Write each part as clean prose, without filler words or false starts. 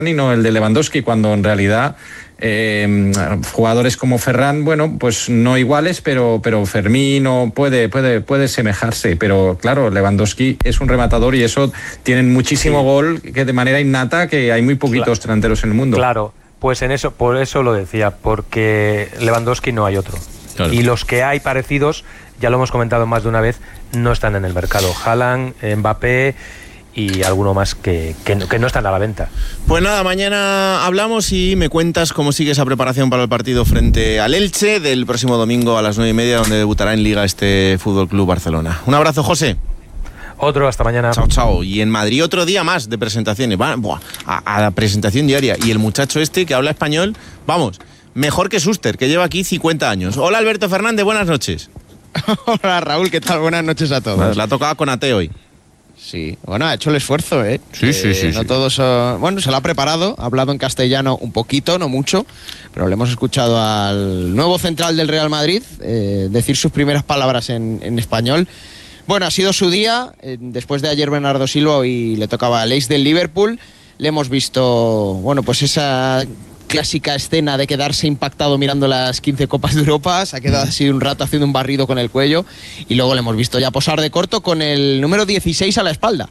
y no el de Lewandowski, cuando en realidad jugadores como Ferran, bueno, pues no iguales, pero Fermín puede semejarse, pero claro, Lewandowski es un rematador y eso tienen muchísimo gol que de manera innata, que hay muy poquitos delanteros en el mundo. Claro, pues por eso lo decía, porque Lewandowski no hay otro. Claro. Y los que hay parecidos, ya lo hemos comentado más de una vez, no están en el mercado. Haaland, Mbappé y alguno más que no están a la venta. Pues nada, mañana hablamos y me cuentas cómo sigue esa preparación para el partido frente al Elche del próximo domingo a las 9:30, donde debutará en Liga este Fútbol Club Barcelona. Un abrazo, José. Otro, hasta mañana. Chao, chao. Y en Madrid otro día más de presentaciones. A la presentación diaria. Y el muchacho este que habla español, vamos, mejor que Schuster, que lleva aquí 50 años. Hola, Alberto Fernández, buenas noches. Hola, Raúl, ¿qué tal? Buenas noches a todos. La ha tocado con Ate hoy. Sí, bueno, ha hecho el esfuerzo, ¿eh? Sí. No todos, bueno, se lo ha preparado, ha hablado en castellano un poquito, no mucho, pero le hemos escuchado al nuevo central del Real Madrid decir sus primeras palabras en español. Bueno, ha sido su día, después de ayer Bernardo Silva, hoy le tocaba al ex del Liverpool. Le hemos visto, bueno, pues esa clásica escena de quedarse impactado mirando las 15 Copas de Europa, se ha quedado así un rato haciendo un barrido con el cuello y luego le hemos visto ya posar de corto con el número 16 a la espalda.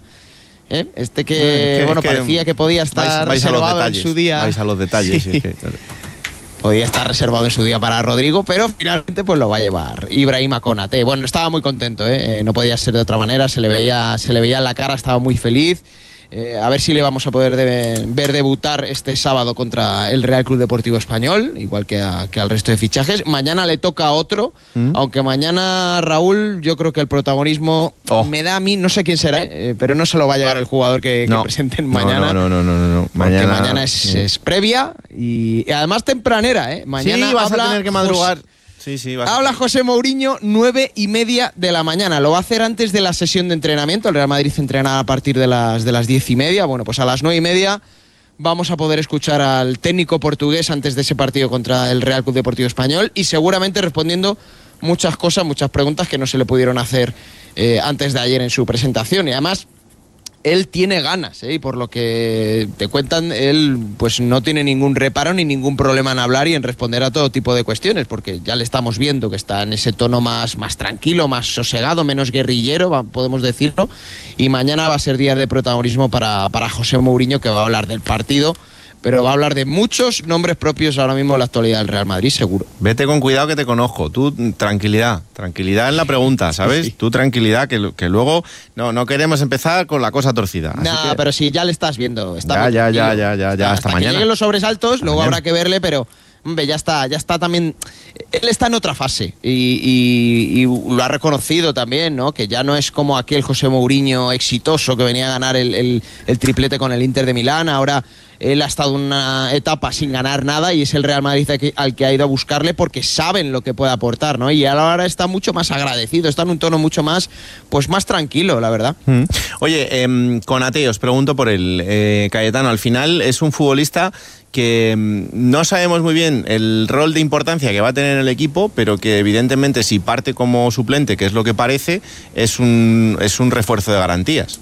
Parecía que podía estar reservado en su día. Vais a los detalles. Sí. Podía estar reservado en su día para Rodrigo, pero finalmente pues lo va a llevar Ibrahima Konate. Bueno, estaba muy contento, no podía ser de otra manera, se le veía en la cara, estaba muy feliz. A ver si le vamos a poder ver debutar este sábado contra el Real Club Deportivo Español, igual que al resto de fichajes. Mañana le toca a otro, aunque mañana, Raúl, yo creo que el protagonismo me da a mí, no sé quién será, pero no se lo va a llevar el jugador que presenten mañana. No. Mañana es previa y además tempranera, Mañana sí, vas a tener que madrugar. Sí, habla José Mourinho, 9:30 de la mañana. Lo va a hacer antes de la sesión de entrenamiento. El Real Madrid entrena a partir de las 10:30. Bueno, pues a las 9:30 vamos a poder escuchar al técnico portugués antes de ese partido contra el Real Club Deportivo Español y seguramente respondiendo muchas preguntas que no se le pudieron hacer antes de ayer en su presentación. Y además, él tiene ganas, y por lo que te cuentan, él pues no tiene ningún reparo ni ningún problema en hablar y en responder a todo tipo de cuestiones, porque ya le estamos viendo que está en ese tono más tranquilo, más sosegado, menos guerrillero, podemos decirlo, y mañana va a ser día de protagonismo para José Mourinho, que va a hablar del partido, pero va a hablar de muchos nombres propios ahora mismo de la actualidad del Real Madrid, seguro. Vete con cuidado que te conozco. Tú, tranquilidad en la pregunta, ¿sabes? Sí. Tú, tranquilidad, que luego no queremos empezar con la cosa torcida. No, pero si ya le estás viendo. Ya, hasta mañana. Que lleguen los sobresaltos, luego habrá que verle, pero... Hombre, ya está también... Él está en otra fase y lo ha reconocido también, ¿no? Que ya no es como aquel José Mourinho exitoso que venía a ganar el triplete con el Inter de Milán. Ahora él ha estado en una etapa sin ganar nada y es el Real Madrid al que ha ido a buscarle porque saben lo que puede aportar, ¿no? Y ahora está mucho más agradecido, está en un tono mucho más tranquilo, la verdad. Oye, Konate, os pregunto por él. Cayetano, al final es un futbolista que no sabemos muy bien el rol de importancia que va a tener en el equipo, pero que evidentemente si parte como suplente, que es lo que parece, es un refuerzo de garantías.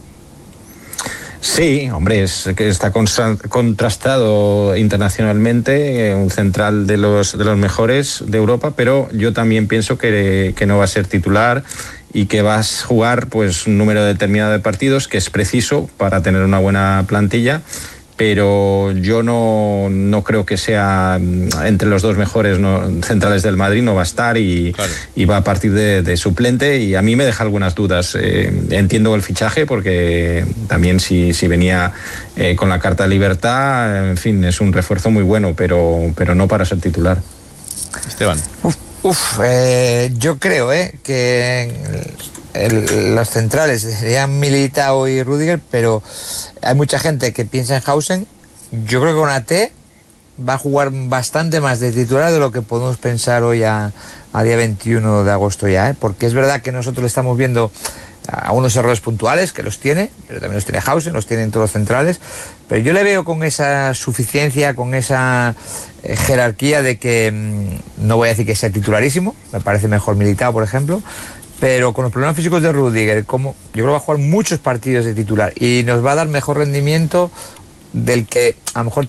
Sí, hombre, es que está contrastado internacionalmente, un central de los mejores de Europa, pero yo también pienso que no va a ser titular y que va a jugar pues un número determinado de partidos que es preciso para tener una buena plantilla, pero yo no creo que sea entre los dos mejores centrales del Madrid, no va a estar y va a partir de suplente, y a mí me deja algunas dudas. Entiendo el fichaje porque también si venía con la carta de libertad, en fin, es un refuerzo muy bueno, pero no para ser titular. Esteban. Yo creo que los centrales serían Militao y Rüdiger, pero hay mucha gente que piensa en Hausen. Yo creo que Konate va a jugar bastante más de titular de lo que podemos pensar hoy a día 21 de agosto ya, porque es verdad que nosotros le estamos viendo algunos errores puntuales, que los tiene, pero también los tiene Hausen, los tienen todos los centrales, pero yo le veo con esa suficiencia, con esa jerarquía de que no voy a decir que sea titularísimo, me parece mejor Militao, por ejemplo, pero con los problemas físicos de Rüdiger, yo creo que va a jugar muchos partidos de titular y nos va a dar mejor rendimiento del que a lo mejor